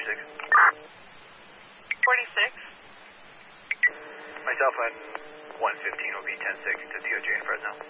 46. 46. My cell phone 115 will be 10-6 to DOJ in Fresno.